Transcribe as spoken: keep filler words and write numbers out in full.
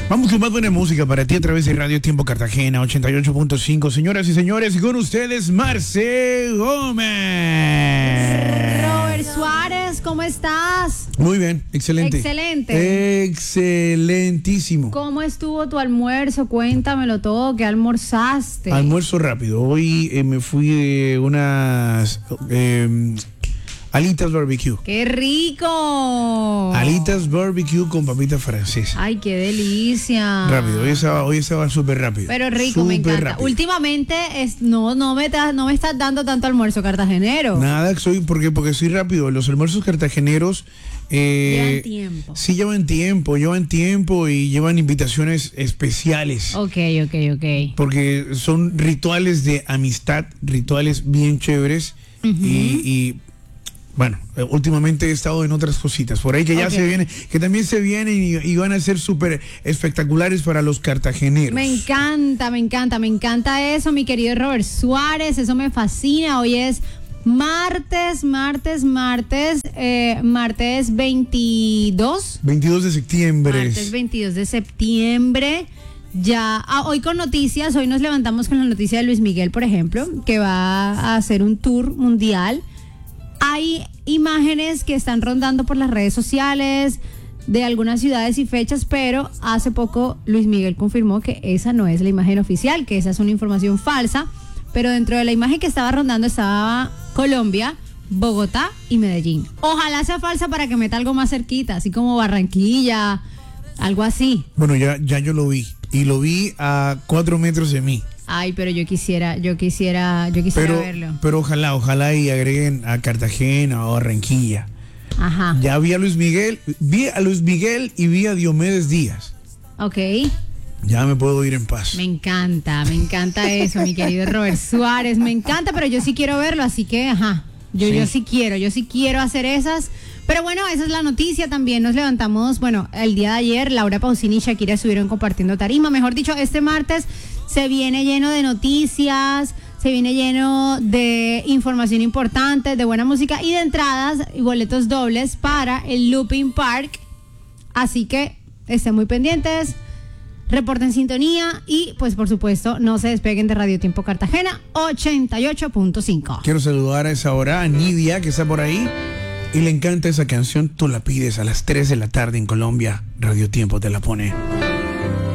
Vamos con más buena música para ti a través de Radio Tiempo Cartagena ochenta y ocho punto cinco. Señoras y señores, con ustedes Marce Gómez. Robert Suárez, ¿cómo estás? Muy bien, excelente. Excelente. Excelentísimo. ¿Cómo estuvo tu almuerzo? Cuéntamelo todo, ¿qué almorzaste? Almuerzo rápido. Hoy eh, me fui de unas eh, alitas barbecue. ¡Qué rico! Alitas barbecue con papita francesa. ¡Ay, qué delicia! Rápido, hoy estaba, hoy estaba súper rápido. Pero rico, me Súper encanta. rápido. Últimamente es, no, no, me ta- no me estás dando tanto almuerzo cartagenero. Nada, soy porque, porque soy rápido. Los almuerzos cartageneros eh, Llevan tiempo. Sí, llevan tiempo, llevan tiempo y llevan invitaciones especiales. Ok, ok, ok. Porque son rituales de amistad, rituales bien chéveres. Ujú. y, y bueno, eh, últimamente he estado en otras cositas por ahí que ya Ok. se vienen, que también se vienen y, y van a ser súper espectaculares para los cartageneros. Me encanta, me encanta, me encanta eso, mi querido Robert Suárez, eso me fascina. Hoy es martes, martes, martes, eh, martes veintidós. veintidós de septiembre. Martes veintidós de septiembre. Ya, ah, hoy con noticias, hoy nos levantamos con la noticia de Luis Miguel, por ejemplo, que va a hacer un tour mundial. Hay imágenes que están rondando por las redes sociales de algunas ciudades y fechas, pero hace poco Luis Miguel confirmó que esa no es la imagen oficial, que esa es una información falsa, pero dentro de la imagen que estaba rondando estaba Colombia, Bogotá y Medellín. Ojalá sea falsa para que meta algo más cerquita, así como Barranquilla, algo así. Bueno, ya, ya yo lo vi. Y lo vi a cuatro metros de mí. Ay, pero yo quisiera, yo quisiera, yo quisiera Pero, verlo. pero ojalá, ojalá y agreguen a Cartagena o Barranquilla. Ajá. Ya vi a Luis Miguel, vi a Luis Miguel y vi a Diomedes Díaz. Ok. Ya me puedo ir en paz. Me encanta, me encanta eso, mi querido Robert Suárez. Me encanta, pero yo sí quiero verlo, así que, ajá. Yo Sí. yo sí quiero, yo sí quiero hacer esas. Pero bueno, esa es la noticia. También nos levantamos, bueno, el día de ayer, Laura Pausini y Shakira estuvieron compartiendo tarima. Mejor dicho, este martes se viene lleno de noticias, se viene lleno de información importante, de buena música y de entradas y boletos dobles para el Looping Park. Así que estén muy pendientes, reporten sintonía y pues por supuesto no se despeguen de Radio Tiempo Cartagena ochenta y ocho punto cinco. Quiero saludar a esa hora a Nidia, que está por ahí. Y le encanta esa canción. Tú la pides a las tres de la tarde en Colombia. Radio Tiempo te la pone.